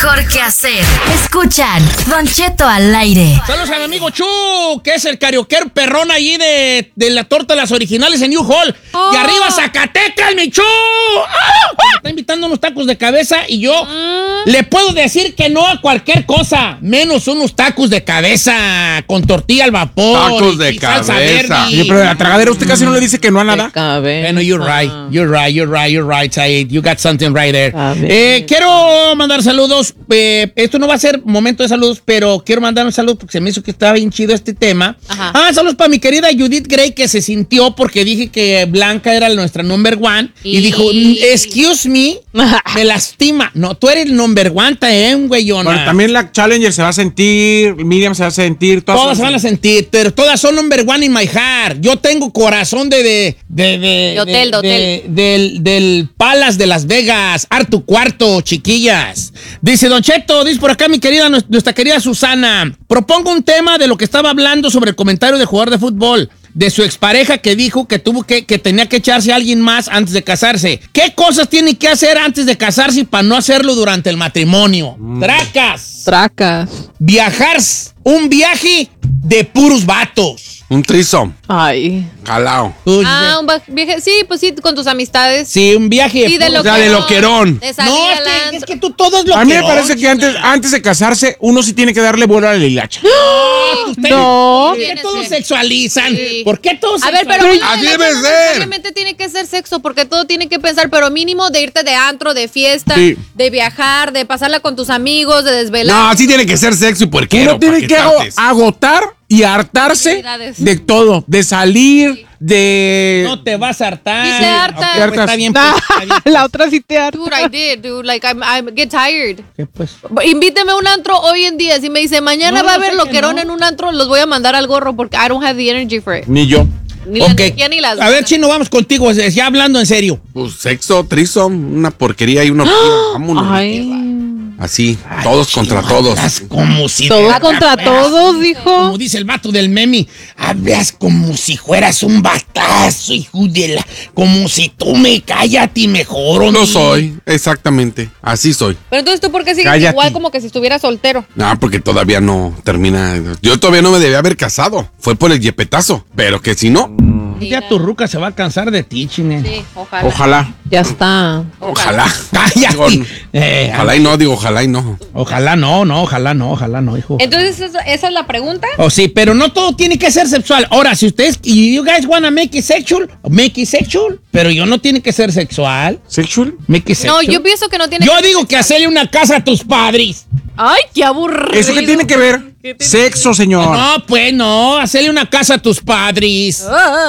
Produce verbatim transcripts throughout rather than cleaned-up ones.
mejor que hacer. Escuchan Don Cheto al aire. Saludos a mi amigo Chu, que es el carioquero perrón allí de, de la torta de las originales en New Hall. Oh. Y arriba Zacatecas, mi Chu. ¡Ah! Me está invitando unos tacos de cabeza y yo mm. le puedo decir que no a cualquier cosa, menos unos tacos de cabeza con tortilla al vapor. Tacos de cabeza. Oye, pero de la tragadera usted casi no le dice que no a nada. Bueno, you're right, you're right, you're right, you're right, Said. You got something right there. Eh, quiero mandar saludos. Eh, esto no va a ser momento de saludos, pero quiero mandar un saludo porque se me hizo que estaba bien chido este tema. Ajá. Ah, saludos para mi querida Judith Gray, que se sintió porque dije que Blanca era nuestra number one. Y, y dijo, excuse me, me lastima. No, tú eres el number one, eh, güeyona. Bueno, también la Challenger se va a sentir, Miriam se va a sentir. Todas, todas se van a sentir, pero todas son number one in my heart. Yo tengo corazón de... de, de, de, de hotel, de, de hotel. De, del, del Palace de Las Vegas. Harto cuarto, chiquillas. Dice Don Cheto, dice por acá mi querida, nuestra querida Susana. Propongo un tema de lo que estaba hablando sobre el comentario de jugador de fútbol. De su expareja que dijo que tuvo que, que tenía que echarse a alguien más antes de casarse. ¿Qué cosas tiene que hacer antes de casarse para no hacerlo durante el matrimonio? Mm. Tracas. Tracas. Viajar. Un viaje de puros vatos. Un trisom. Ay. Calao. Ah, un viaje. Sí, pues sí, con tus amistades. Sí, un viaje. Sí, de loquerón. O sea, de loquerón. De no, es que, es que tú todo es loquerón. A mí me parece que antes, antes de casarse, uno sí tiene que darle vuelo a la hilacha. ¡Oh! No. ¿Por qué todos sexualizan? Sí. ¿Por qué todos A ver, sexualizan? pero así no, debe no, ser. Simplemente tiene que ser sexo, porque todo tiene que pensar, pero mínimo de irte de antro, de fiesta, sí. de viajar, de pasarla con tus amigos, de desvelar. No, así tiene que ser sexo y puerquero. Uno tiene que, que agotar y hartarse de todo, de salir, sí. de... No te vas a hartar. Y te hartas. Okay, pues, está bien, nah, pues, está bien, pues. La otra sí te harta. Dude, I did, dude. Like, I'm, I get tired. ¿Qué pues? Invíteme a un antro hoy en día. Si me dice, mañana no, va a no haber loquerón no. en un antro, los voy a mandar al gorro porque I don't have the energy for it. Ni yo. Ni Okay. la energía ni las A ver, Chino, vamos contigo, ya hablando en serio. Pues sexo, trisom, una porquería y una... Vámonos. Ay. Así, Ay, todos Chino, contra todos. hablas como si... Todos te- contra hablas todos, dijo. Como dice el vato del meme, hablas como si fueras un batazo, hijo de la... Como si tú me cállate mejor, No hombre. soy, exactamente, así soy. Pero entonces, ¿tú por qué sigues Cállate. igual como que si estuviera soltero? No, porque todavía no termina. Yo todavía no me debía haber casado. Fue por el yepetazo. Pero que si no, Ya tu ruca se va a cansar de ti, Chine. Sí, ojalá. Ojalá. Ya está. ojalá. Cállate. Digo, Eh, ojalá y no, digo, ojalá y no. Ojalá no, no, ojalá no, ojalá no, hijo. Entonces, ¿esa, esa es la pregunta? Oh, sí, pero no todo tiene que ser sexual. Ahora, si ustedes, you guys wanna make it sexual, make it sexual, pero yo no tiene que ser sexual. ¿Sexual? Make it No, sexual. yo pienso que no tiene Yo que digo que hacerle una casa a tus padres. Ay, qué aburrido. ¿Eso qué tiene que ver? Sexo, señor. No, pues no, hacerle una casa a tus padres.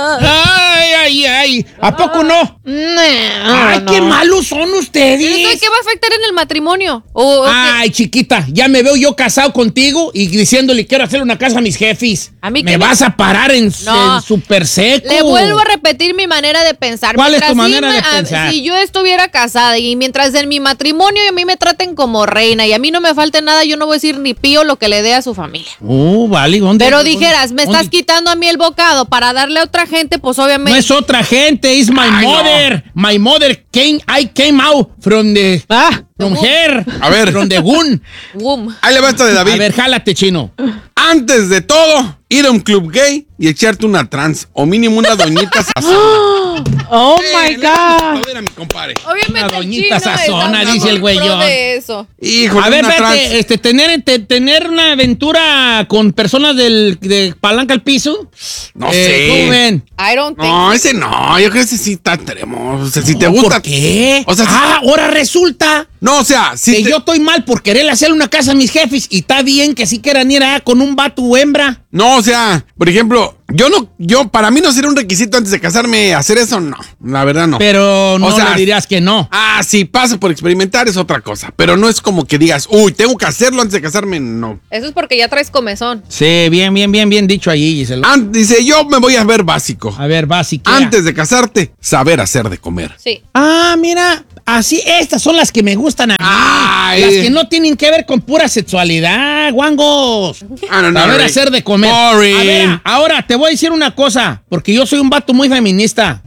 Ay, ay, ay. ¿A poco no? Ay, qué malos son ¿Eso ustedes. qué va a afectar en el matrimonio? O, o Ay, chiquita, ya me veo yo casado contigo y diciéndole quiero hacer una casa a mis jefes. ¿A mí me qué me- vas a parar en, No. en super seco. Le vuelvo a repetir mi manera de pensar. ¿Cuál es Mientras tu manera sí de me- pensar? Si yo estuviera casada y mientras en mi matrimonio a mí me traten como reina y a mí no me falte nada, yo no voy a decir ni pío lo que le dé a su familia. Uh, vale, ¿dónde? Pero dónde- dijeras, me dónde? estás quitando a mí el bocado para darle a otra gente, pues obviamente... No es otra gente, it's my Ay, mother. My mother came, I came out from the, Ah. from her. A ver. From the gun. Boom. Ahí le va esta de David. A ver, jálate, Chino. Antes de todo, ir a un club gay y echarte una trans. O mínimo una doñita sazona. Oh Eh, my le gusta God. joder a mi compadre. Obviamente Una el doñita chino sazona, está dice el pro güeyón. de eso. Híjole, A ver, una trans. espérate, este, tener, te- tener una aventura con personas del, de palanca al piso. No Eh, sé. ¿Cómo ven? I don't think No, ese no. Yo creo que ese sí está extremo. O sea, si te No, gusta. ¿Por qué? O sea, si- ah, ahora resulta No, o sea, si que te- yo estoy mal por querer hacerle una casa a mis jefes y está bien que sí quieran ir ah, con un vato o hembra. No, o sea, por ejemplo, yo no, yo, para mí no sería un requisito antes de casarme hacer eso, no. La verdad no. Pero no O sea, le dirías que no. Ah, si pasa por experimentar es otra cosa. Pero no es como que digas, uy, tengo que hacerlo antes de casarme, no. Eso es porque ya traes comezón. Sí, bien, bien, bien, bien dicho ahí, Giselo. An- dice, yo me voy a ver básico. A ver, básica. Antes de casarte, saber hacer de comer. Sí. Ah, mira, así, estas son las que me gustan a mí. Ay. Las que no tienen que ver con pura sexualidad, guangos. Ah, no, no, Saber Rick. hacer de comer. Boring. A ver, ahora te voy a decir una cosa, porque yo soy un vato muy feminista.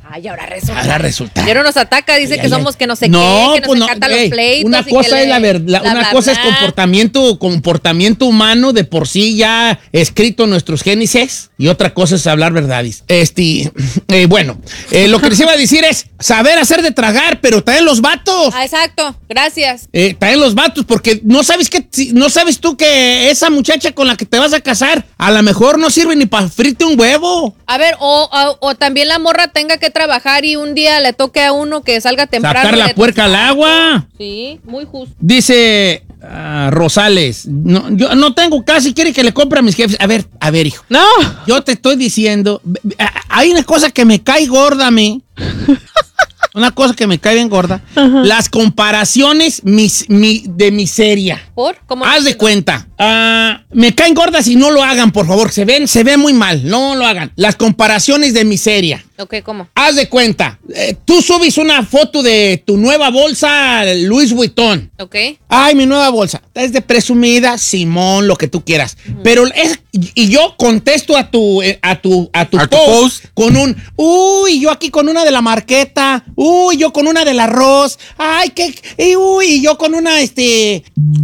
Ay, ahora resulta. Ahora resulta. Pero nos ataca, dice Ay, que ay, somos ay. que no sé No, qué, que pues nos no, encanta ey, los pleitos. una y que cosa le- es la verdad, bla, una bla, cosa es bla. comportamiento, comportamiento humano de por sí ya escrito en nuestros génesis y otra cosa es hablar verdades. Este, eh, bueno, eh, lo que les iba a decir es saber hacer de tragar, pero traen los vatos. Ah, exacto, gracias. Eh, traen los vatos porque no sabes que si- no sabes tú que esa muchacha con la que te vas a casar a lo mejor no sirve ni para frite un huevo. A ver, o, o, o también la morra tenga que trabajar y un día le toque a uno que salga temprano. Sacar y la le- puerca al agua. Sí, muy justo. Dice ah, Rosales, no, yo no tengo casa y quiere que le compre a mis jefes. A ver, a ver, hijo. No. Yo te estoy diciendo, b- b- hay una cosa que me cae gorda a mí. Una cosa que me cae bien gorda. Las comparaciones mis- mi- de miseria. ¿Por? ¿Cómo? Haz de cuenta. ah, me caen gordas y no lo hagan, por favor. Se ven, se ve muy mal. No lo hagan. Las comparaciones de miseria. Ok, ¿cómo? Haz de cuenta. eh, tú subes una foto de tu nueva bolsa Louis Vuitton. Ok. Ay, mi nueva bolsa. Es de presumida, Simón, lo que tú quieras. Pero es, y yo contesto a tu, eh, a tu, a tu, A tu post, post. con un, uy, yo aquí con una de la Marqueta, uy, yo con una del arroz, ay, qué, y uy, y yo con una, este,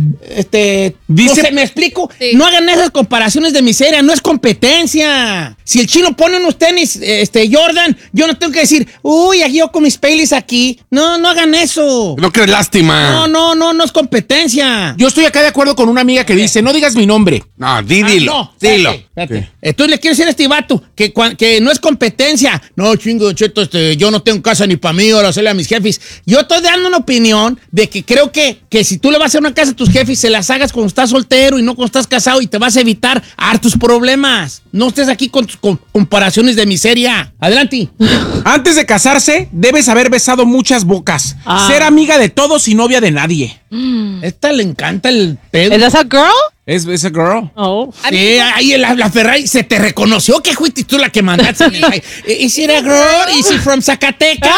este, Dice- no sé, ¿me explico? Sí. No hagan esas comparaciones de miseria, no es competencia. Si el chino pone unos tenis, este, Jordan, yo no tengo que decir, uy, aquí yo con mis Baileys aquí. No, no hagan eso. No crees lástima. No, no, no, no es competencia. Yo estoy acá de acuerdo con una amiga que dice, no digas mi nombre. No, di, Ah, dilo. no, dilo. espérate, espérate. Entonces le quiero decir a este vato que, cua- que no es competencia. No, chingo, cheto, este, yo no tengo casa ni para mí, ahora hacerle a mis jefes. Yo estoy dando una opinión de que creo que, que si tú le vas a hacer una casa a tus jefes, se las hagas cuando estás soltero y no cuando estás casado y te vas a evitar hartos problemas. No estés aquí con tus com- comparaciones de miseria. Adelante. Antes de casarse, debes haber besado muchas bocas. Ah. Ser amiga de todos y novia de nadie. Esta le encanta el pedo. ¿Es esa girl? ¿Es esa girl? Oh. A mí- Sí, ahí la, la Ferrari se te reconoció que fuiste tú la que mandaste. Ay, Is it a girl? Is she from Zacatecas?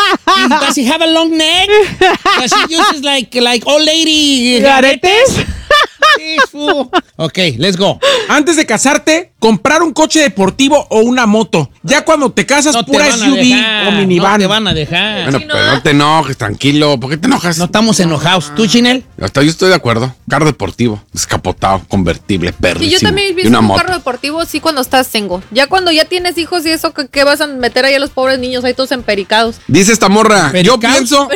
Does he have a long neck? Does she uses like, like old lady ¿Garetes? Sí, fu. Ok, let's go. Antes de casarte, comprar un coche deportivo o una moto. Ya cuando te casas, No te pura van a S U V dejar, o minivan. No te van a dejar. Bueno, Sí, ¿no? pero no te enojes, tranquilo. ¿Por qué te enojas? No estamos enojados. ¿Tú, Chinel? Hasta yo estoy de acuerdo. Carro deportivo, descapotado, convertible, Sí, perrísimo. yo también he y visto una un moto. carro deportivo, sí, cuando estás single. Ya cuando ya tienes hijos y eso, ¿qué, qué vas a meter ahí a los pobres niños ahí todos empericados? Dice esta morra, yo ¿Pericaos? pienso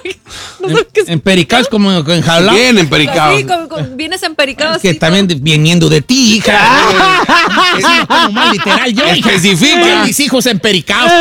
No sé qué es. En pericados como en jaula. bien empericado. Sí, con- con- vienes empericado Que así, también de- viniendo de ti, hija. Es una como más literal yo, hija. Especifica. Con mis hijos empericados.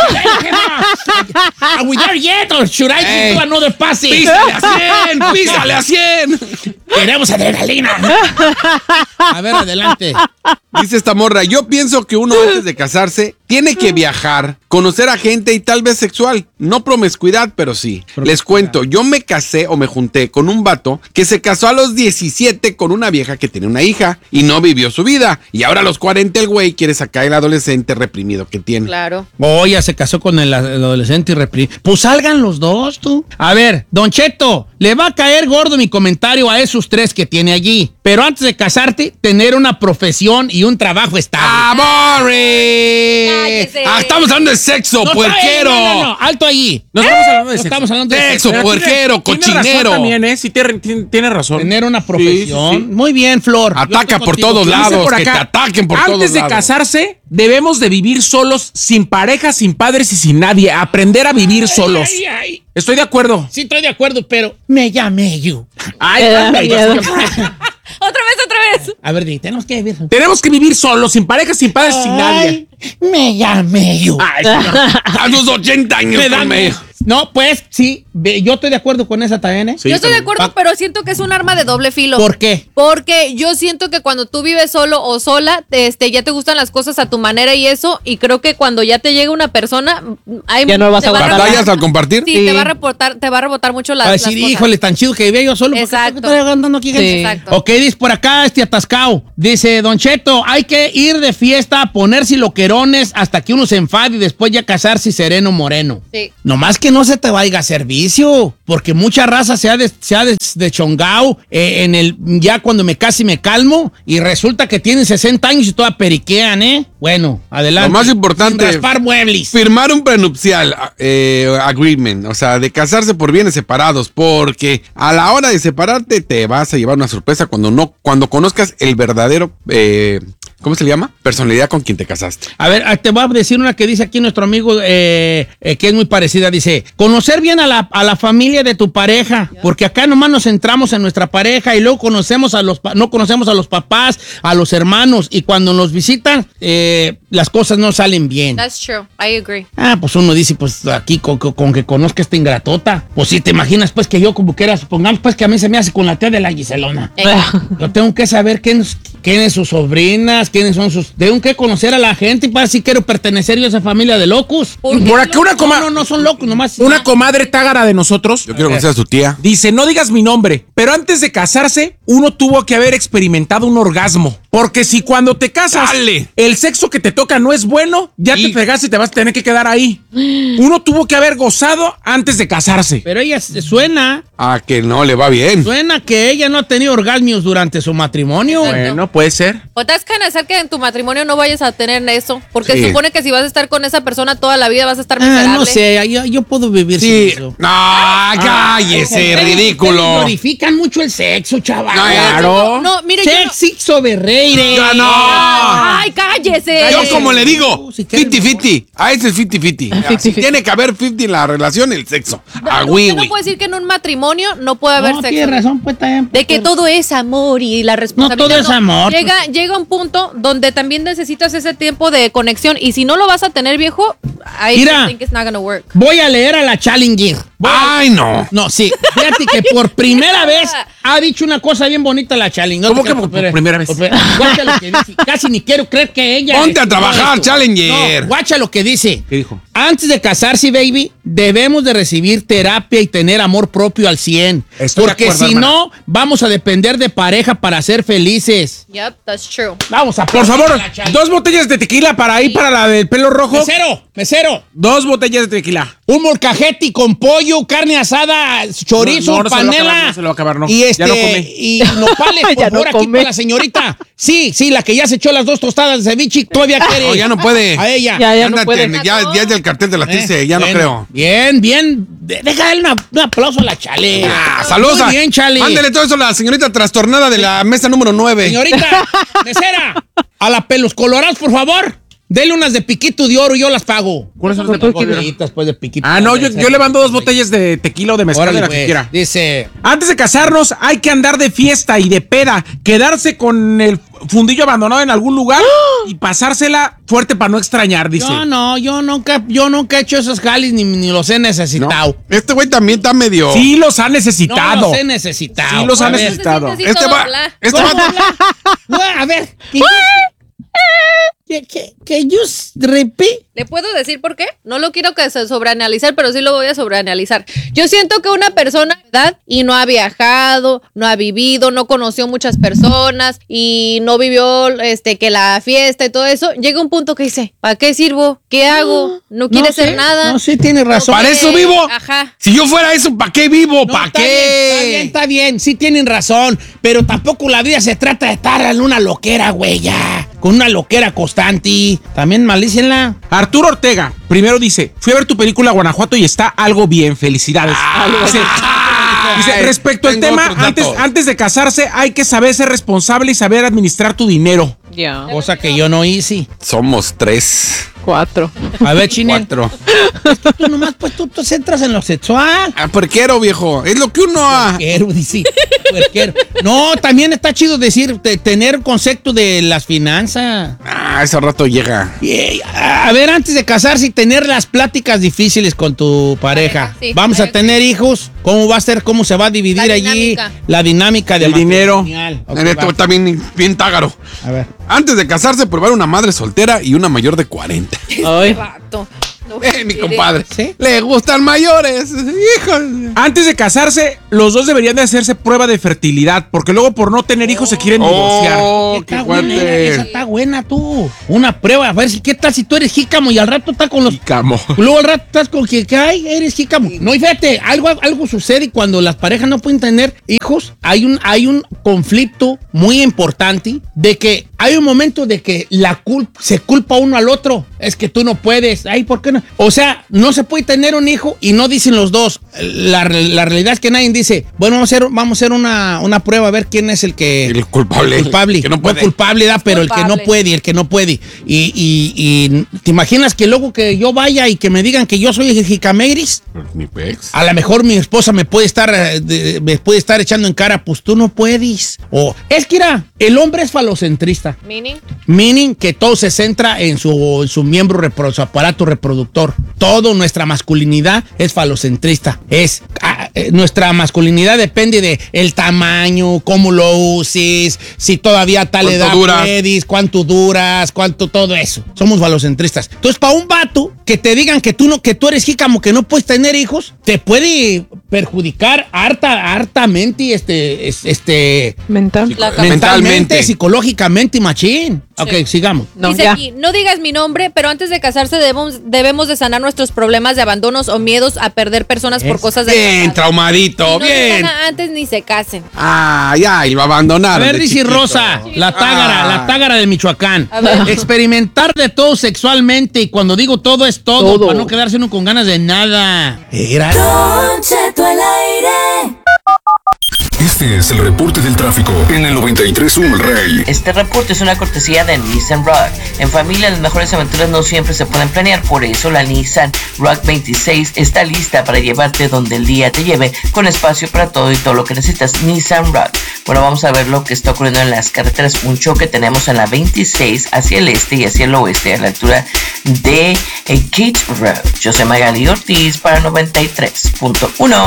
Are we there yet or should I Ey. do another passing? ¡Písale a cien! ¡Písale a cien! Queremos adrenalina. A ver, adelante. Dice esta morra, yo pienso que uno antes de casarse tiene que viajar, conocer a gente y tal vez sexual. No promiscuidad, pero sí. Les cuento, yo me casé o me junté con un vato que se casó a los diecisiete con una vieja que tiene una hija y no vivió su vida. Y ahora a los cuarenta el güey quiere sacar el adolescente reprimido que tiene. Claro. Oh, ya se casó con el, el adolescente y repri. Pues salgan los dos, tú. A ver, Don Cheto, le va a caer gordo mi comentario a esos tres que tiene allí. Pero antes de casarte, tener una profesión y un trabajo estable. ¡Ah, boring! Cállese. Ah, estamos hablando de sexo, No, puerquero. No, no, no, alto allí. No estamos hablando de No sexo. estamos hablando de Sexo, sexo. puerquero, Tiene razón cochinero. también, ¿eh? Sí, tiene, tiene- tiene razón. Tener una profesión. Sí, sí, sí. Muy bien, Flor. Yo Ataca estoy por contigo. todos Dice lados. Dice por que te ataquen por antes todos de lados. casarse, debemos de vivir solos, sin pareja, sin padres y sin nadie. Aprender a vivir solos. Ay, ay. Estoy de acuerdo. Sí, estoy de acuerdo, pero me llamé yo. Ay, Me da ay, miedo. Otra vez, otra vez. A ver, di, tenemos que vivir. Tenemos que vivir solos, sin pareja, sin padres, sin nadie. Ay, me llamé yo. Ay, A los ochenta años Me da con miedo. medio. No, pues sí, ve, yo estoy de acuerdo con esa también, ¿eh? Sí, Yo estoy de también. acuerdo, pero siento que es un arma de doble filo. ¿Por qué? Porque yo siento que cuando tú vives solo o sola, te- este, ya te gustan las cosas a tu manera y eso, y creo que cuando ya te llega una persona, hay, Ya no vas te a va aguantar. rebotar- ¿Batallas al compartir? Sí, Sí. te va a reportar, te va a rebotar mucho las, A las decir, cosas. híjole, tan chido que vivía yo solo. ¿por qué Exacto. estoy andando aquí, gente? Sí. Exacto. Ok, dice por acá este atascado. Dice, Don Cheto, hay que ir de fiesta, ponerse loquerones hasta que uno se enfade y después ya casarse sereno moreno. Sí. Nomás que no no se te vaya a hacer vicio, porque mucha raza se ha, de, se ha des, deschongado eh, en el, ya cuando me casi me calmo, y resulta que tienen sesenta años y toda periquean, ¿eh? Bueno, adelante. Lo más importante, Sin raspar muebles. Firmar un prenupcial eh, agreement, o sea, de casarse por bienes separados, porque a la hora de separarte te vas a llevar una sorpresa cuando no, cuando conozcas el verdadero, eh, ¿cómo se le llama? Personalidad con quien te casaste. A ver, te voy a decir una que dice aquí nuestro amigo, eh, eh, que es muy parecida. Dice, conocer bien a la, a la familia de tu pareja, porque acá nomás nos centramos en nuestra pareja y luego conocemos a los, no conocemos a los papás, a los hermanos, y cuando nos visitan, eh, las cosas no salen bien. That's true. I agree. Ah, pues uno dice, pues aquí con, con, con que conozca esta ingratota. Pues si te imaginas, pues que yo como que era, supongamos, pues que a mí se me hace con la tía de la Giselona. Eh. Yo tengo que saber quién, quiénes sus sobrinas, quiénes son sus... Tengo que conocer a la gente y para si quiero pertenecer yo a esa familia de locos. ¿Por qué Por aquí una No, coma, no, no son locos, nomás. una comadre tágara de nosotros. Yo quiero conocer a su tía. Dice, no digas mi nombre, pero antes de casarse, uno tuvo que haber experimentado un orgasmo. Porque si cuando te casas, Dale. el sexo que te toca no es bueno, ya Sí. te fregaste y te vas a tener que quedar ahí. Uno tuvo que haber gozado antes de casarse. Pero ella suena, Ah, que no le va bien. suena que ella no ha tenido orgasmos durante su matrimonio. Bueno, puede ser. O te das ganas de hacer que en tu matrimonio no vayas a tener eso, porque Sí. se supone que si vas a estar con esa persona toda la vida vas a estar Ah, miserable. no sé, yo, yo puedo vivir Sí. sin eso. No, cállese, Ustedes- ridículo. ustedes glorifican mucho el sexo, chaval. No, Claro. No, mire, yo no- Sexy soberreire. Ya no. Ay, cállese. Yo como le digo, Si quieres, cincuenta cincuenta. A ese es cincuenta cincuenta. cincuenta Si cincuenta. tiene que haber cincuenta en la relación, el sexo. A Usted oui, no oui. puede decir que en un matrimonio no puede haber No, sexo. tienes razón, pues también. De que todo es amor y la responsabilidad. No todo es amor. Llega, llega un punto donde también necesitas ese tiempo de conexión y si no lo vas a tener, viejo, I Mira. think it's not gonna work. Voy a leer a la Challenger. Voy a- Ay, no. No, sí. Fíjate que por primera vez ha dicho una cosa bien bonita la Challenger. ¿Cómo que por primera vez? Guacha lo que dice. Casi ni quiero creer que ella... Ponte a escribió trabajar, esto. Challenger. No, guacha lo que dice. ¿Qué dijo? Antes de casarse, baby, debemos de recibir terapia y tener amor propio al cien. Estoy de Porque acuerdo, si hermana. no, vamos a depender de pareja para ser felices. Yep, that's true. Vamos a Por favor, aplaudir a la Challenger. dos botellas de tequila para ahí, para la del pelo rojo. Mesero, mesero. Dos botellas de tequila. Un molcajete con pollo, carne asada, chorizo, No, no, no se lo va a panela. acabar, no se lo va a acabar, no. Y este, Ya no come. y nopales, por Ya no favor, aquí come. para la señorita. Sí, sí, la que ya se echó las dos tostadas de ceviche, todavía quiere. No, ya no puede. A ella. Ya, ya no Ándate, puede. ya, ya es del cartel de la Eh, Tirce, ya no bueno, creo. Bien, bien. De- Déjale una- un aplauso a la Chale. Ah, saludos. Muy bien, Chale. Mándele todo eso a la señorita trastornada de la mesa número nueve. Señorita, mesera, a la pelos colorados, por favor. Dele unas de piquito de oro y yo las pago. ¿Cuáles son las de piquito de oro? Bonitas, pues, de piquito. Ah, no, yo, yo le mando dos botellas de tequila o de mezcal, Órale, de la que pues. quiera. Dice... Antes de casarnos, hay que andar de fiesta y de peda, quedarse con el fundillo abandonado en algún lugar y pasársela fuerte para no extrañar, dice. Yo no, yo nunca, yo nunca he hecho esos jalis ni, ni los he ¿No? necesitado. Este güey también está medio. Sí los ha No necesitado. los he necesitado. Sí los ha A ver, necesitado. Este va. Este ¿cómo va. habla? No, a ver. Que, que, que, que you repeat. ¿Le puedo decir por qué? No lo quiero que se sobreanalizar, pero sí lo voy a sobreanalizar. Yo siento que una persona, ¿verdad? Y no ha viajado, no ha vivido, no conoció muchas personas y no vivió este que la fiesta y todo eso, llega un punto que dice, ¿para qué sirvo? ¿Qué hago? No quiere hacer sé, nada. No, sí, tiene razón. ¿Para Eh, eso vivo? Ajá. Si yo fuera eso, ¿para qué vivo? No, ¿Para está bien, está bien, qué? está bien, sí tienen razón, pero tampoco la vida se trata de estar en una loquera, güey, ya. Con una loquera constante. También malícenla. Arturo Ortega, primero dice, fui a ver tu película Guanajuato y está algo bien, felicidades. Dice, dice, Ay, respecto al tengo tema, otros antes, datos. antes de casarse hay que saber ser responsable y saber administrar tu dinero. Ya. Cosa que yo no hice. Somos tres, Cuatro. A ver, Chinel. cuatro. Tú nomás, pues tú te centras en lo sexual. Ah, puerquero, viejo. Es lo que uno ha. Puerquero, dice. Puerquero. No, también está chido decir, te- tener concepto de las finanzas. Ah, ese rato llega. Y, a ver, antes de casarse y tener las pláticas difíciles con tu pareja. Sí, Vamos a pareja. tener hijos. ¿Cómo va a ser? ¿Cómo se va a dividir La allí dinámica. la dinámica de El dinero. matrimonial? Ok, En esto va. también bien tágaro. A ver. Antes de casarse, probar una madre soltera y una mayor de cuarenta. Ay. Vato. No, Eh, mi quiere. compadre. ¿Sí? Le gustan mayores. Hijos. Antes de casarse, los dos deberían de hacerse prueba de fertilidad, porque luego por no tener hijos se quieren divorciar. Oh, qué Está buena, esa fuerte. está buena tú. Una prueba, a ver si qué tal si tú eres jícamo y al rato está con los... Camo. Luego al rato estás con que, que ay, eres jícamo. No, y fíjate, algo, algo sucede cuando las parejas no pueden tener hijos. Hay un, hay un conflicto muy importante de que hay un momento de que la culpa, se culpa uno al otro. Es que tú no puedes. Ay, ¿por qué no? O sea, no se puede tener un hijo y no dicen los dos. La, la realidad es que nadie dice, bueno, vamos a hacer, vamos a hacer una, una prueba a ver quién es el que... El culpable. El culpable. Que no puede. culpable, da, pero el que no Culpable. puede, el que no puede. Y, y, y te imaginas que luego que yo vaya y que me digan que yo soy el jicameiris, Ni pex. a lo mejor mi esposa me puede estar eh, de- me puede estar echando en cara, pues tú no puedes. O es que era, el hombre es falocentrista. Meaning. Meaning que todo se centra en su, en su miembro, repro- su aparato reproductor. Todo nuestra masculinidad es falocentrista. Es, ah, eh, nuestra masculinidad depende de el tamaño, cómo lo uses, si todavía a tal ¿Cuánto edad duras? puedes, cuánto duras, cuánto todo eso. Somos falocentristas. Entonces, para un vato que te digan que tú no, que tú eres jícamo, que no puedes tener hijos, te puede perjudicar harta, hartamente, este, es- este, Mental. La mentalmente, Mentalmente. psicológicamente, machín. Ok, sigamos. No, Dice ya. aquí, no digas mi nombre, pero antes de casarse debemos, debemos de sanar nuestros problemas de abandonos o miedos a perder personas por Es cosas de Bien, traumadito, Si no se bien. sana antes ni se casen. Ay, ay, lo A abandonaron. ver, de dice chiquito. Rosa, la tágara, Ah. la tágara de Michoacán. A ver. Experimentar de todo sexualmente, y cuando digo todo es todo, Todo. para no quedarse uno con ganas de nada. Era. Don Cheto al aire. Este es el reporte del tráfico en el noventa y tres punto uno El Rey. Este reporte es una cortesía de Nissan Rogue. En familia, las mejores aventuras no siempre se pueden planear, por eso la Nissan Rogue veintiséis está lista para llevarte donde el día te lleve, con espacio para todo y todo lo que necesitas. Nissan Rogue. Bueno, vamos a ver lo que está ocurriendo en las carreteras. Un choque tenemos en la veintiséis hacia el este y hacia el oeste, a la altura de eh, Gates Road. Yo soy Magali Ortiz para noventa y tres punto uno.